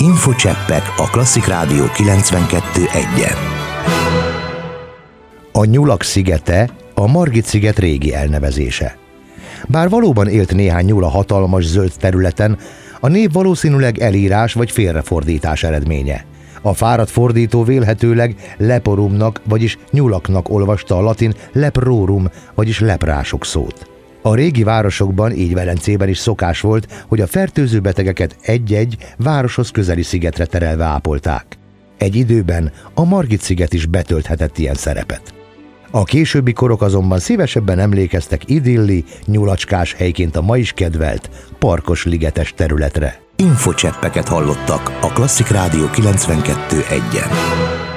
Infocseppek a Klasszik Rádió 92.1-en. A Nyulak szigete a Margit-sziget régi elnevezése. Bár valóban élt néhány nyúl a hatalmas zöld területen, a név valószínűleg elírás vagy félrefordítás eredménye. A fáradt fordító vélhetőleg leporumnak, vagyis nyulaknak olvasta a latin leprorum, vagyis leprások szót. A régi városokban, így Velencében is szokás volt, hogy a fertőző betegeket egy-egy városhoz közeli szigetre terelve ápolták. Egy időben a Margit-sziget is betölthetett ilyen szerepet. A későbbi korok azonban szívesebben emlékeztek idilli, nyulacskás helyként a ma is kedvelt, parkos ligetes területre. Infocseppeket hallottak a Klasszik Rádió 92.1-en.